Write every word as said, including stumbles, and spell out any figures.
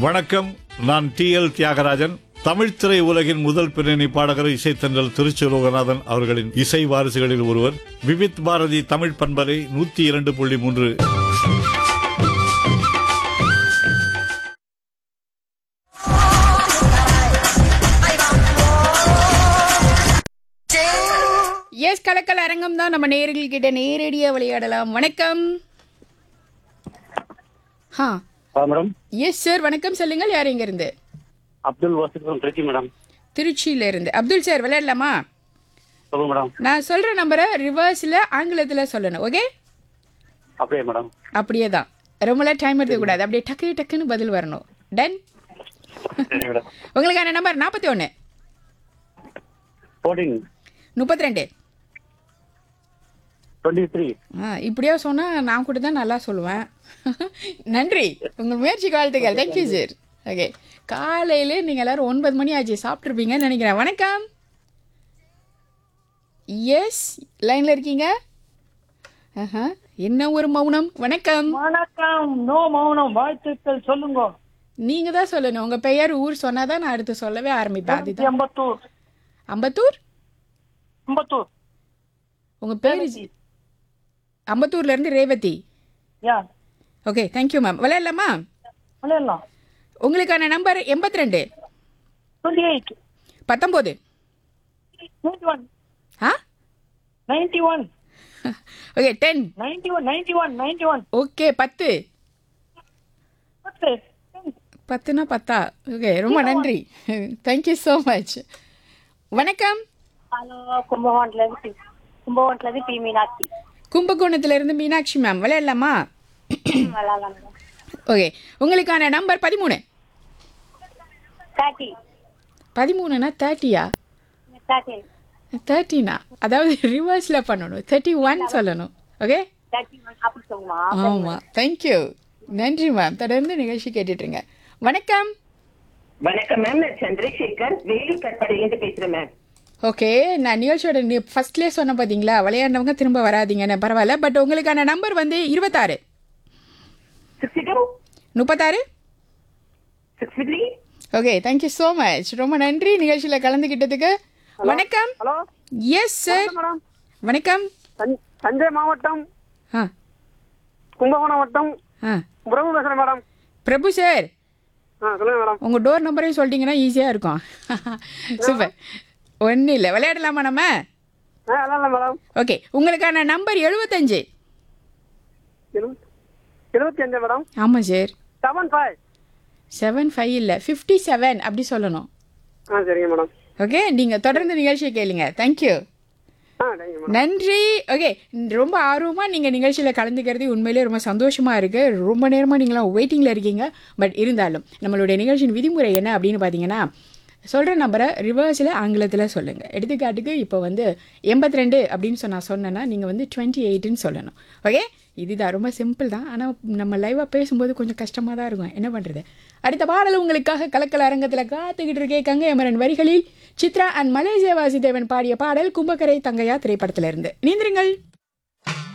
வணக்கம். நான் D L Thiagarajan. Tamil திரை உலகின் முதல் பின்னணி பாடகர் இசைத்தன்றல் திருச்சி லோகநாதன் அவர்களின் இசை வாரிசுகளில் ஒருவர். விவித் பாரதி தமிழ் பண்பலை நூத்தி இரண்டு புள்ளி மூன்று. எஸ், கலக்கல் அரங்கம் தான். நம்ம நேயர்கள் கிட்ட நேரடியா விளையாடலாம். வணக்கம். ஹா மேடம். எஸ் சார், வணக்கம். சொல்லுங்கள், யார் இங்க இருந்து? Abdul Wasif from Trichy madam. திருச்சியில இருந்து அப்துல் சார், விளையாடலாமா? சொல்லுங்க மேடம். நான் சொல்ற நம்பரை ரிவர்ஸ்ல ஆங்கிலத்துல சொல்லணும். ஓகே? அப்படியே மேடம். அப்படியே தான். ரொம்பலாம் டைம் எடுக்க கூடாது. அப்படியே டக்கு டக்குன்னு பதில் வரணும். டன். சரி மேடம். உங்களுக்கான நம்பர் நாற்பத்தி ஒன்று ஃபோர்டீன் முப்பத்தி ரெண்டு. Twenty three. ஆ, இப்படியா சொன்னால் நான் கூட தான் நல்லா சொல்லுவேன். நன்றி, உங்கள் முயற்சிக்கு வாழ்த்துக்கள். Thank you sir. ஓகே, காலையில் நீங்கள் எல்லோரும் ஒன்பது மணி ஆச்சு, சாப்பிட்ருப்பீங்கன்னு நினைக்கிறேன். வணக்கம். எஸ், லைனில் இருக்கீங்க? ஆஹா, என்ன ஒரு மௌனம். வணக்கம். வணக்கம். நோ மௌனம், வாழ்த்துக்கள். சொல்லுங்க. நீங்கள் தான் சொல்லணும். உங்கள் பெயர், ஊர் சொன்னால் தான் நான் அடுத்து சொல்லவே ஆரம்பிப்பேன். அதுதான். அம்பத்தூர். அம்பத்தூர். அம்பத்தூர். உங்கள் பேர் அம்பத்தூர்லேருந்து ரேவதி. யா, ஓகே, தேங்க்யூ மேம். விளையாடலாமா? விளையாடலாம். உங்களுக்கான நம்பர் எண்பத்தி ரெண்டு டுவெண்ட்டி எயிட் பத்தொம்போது. நைன்டி ஒன் ஆ ninety one okay, ten. Ninety one ninety one ninety one okay, பத்து. பத்து. பத்துனா பத்தா? ஓகே, ரொம்ப நன்றி. Thank you so much. வணக்கம். ஹலோ, கும்பகோணத்துல இருந்து கும்பகோணத்துல இருந்து பி மீனாட்சி. கும்பகோணத்துலேருந்து மீனாட்சி மேம். விளையாடலாமா? விளையாடலாம். ஓகே, உங்களுக்கான நம்பர் பதிமூணு. தேர்ட்டி. பதிமூணுனா தேர்ட்டியா? தேர்ட்டின். தேர்ட்டினா அதாவது ரிவர்ஸில் பண்ணணும். தேர்ட்டி ஒன் சொல்லணும். ஓகே, தேர்ட்டி ஒன் அப்படி சொல்லுமா? ஆமாம். தேங்க்யூ, நன்றி மேம். தொடர்ந்து நிகழ்ச்சி கேட்டுட்ருங்க. வணக்கம். வணக்கம் மேம், நான் சந்திரசேகர் வேலூர் கட்பாடியிலேருந்து பேசுறேன் மேம். ஓகே, நான் நிகழ்ச்சியோட நீ ஃபர்ஸ்ட்லேயே சொன்ன பார்த்தீங்களா, விளையாடினவங்க திரும்ப வராதிங்கன்னு. பரவாயில்ல. பட் உங்களுக்கான நம்பர் வந்து இருபத்தாறு சிக்ஸ்டி டூ முப்பத்தாறு. Sixty three. Okay, thank you so much. ரொம்ப நன்றி நிகழ்ச்சியில் கலந்துக்கிட்டதுக்கு. வணக்கம். ஹலோ. Yes sir, madam. வணக்கம். தஞ்சை மாவட்டம், ஆ கும்பகோணம் வட்டம், ஆ பிரபு பேசுறேன் மேடம். பிரபு சார், ஆ, சொல்லுங்க மேடம். உங்கள் டோர் நம்பரையும் சொல்லிட்டீங்கன்னா ஈஸியாக இருக்கும். சூப்பர். ஒன்றும் இல்லை, விளையாடலாமா நம்ம? ஆ, விளையாடலாம் மேடம். ஓகே, உங்களுக்கான நம்பர் எழுபத்தஞ்சு. எழுபத்தி அஞ்சு மேடம். ஆமாம் sir. Seven five. Seven five இல்லை, ஃபிஃப்டி செவன் அப்படி சொல்லணும். ஆ, சரிங்க மேடம். ஓகே, நீங்கள் தொடர்ந்து நிகழ்ச்சியை கேளுங்க. தேங்க்யூ. ஆ, தேங்க்யூ மேடம். நன்றி. ஓகே, ரொம்ப ஆர்வமாக நீங்கள் நிகழ்ச்சியில் கலந்துக்கிறது உண்மையிலே ரொம்ப சந்தோஷமாக இருக்குது. ரொம்ப நேரமாக நீங்களாம் வெயிட்டிங்கில் இருக்கீங்க. பட் இருந்தாலும் நம்மளுடைய நிகழ்ச்சியின் விதிமுறை என்ன அப்படின்னு பார்த்தீங்கன்னா, சொல்கிற நம்பரை ரிவர்ஸில் ஆங்கிலத்தில் சொல்லுங்கள். எடுத்துக்காட்டுக்கு இப்போ வந்து எண்பத்தி ரெண்டு அப்படின்னு சொன்ன நான் சொன்னேன்னா நீங்கள் வந்து டுவெண்ட்டி எயிட்டுன்னு சொல்லணும். ஓகே, இதுதான் ரொம்ப சிம்பிள் தான். ஆனால் நம்ம லைவாக பேசும்போது கொஞ்சம் கஷ்டமாக தான் இருக்கும். என்ன பண்ணுறது? அடுத்த பாடல் உங்களுக்காக கலக்கல் அரங்கத்தில் காத்துக்கிட்டு இருக்கே. கங்கை அமரன் வரிகளில் சித்ரா அண்ட் மலேசியா வாசுதேவன் பாடிய பாடல் கும்பக்கரை தங்கையா திரைப்படத்திலிருந்து. நீந்திருங்கள்.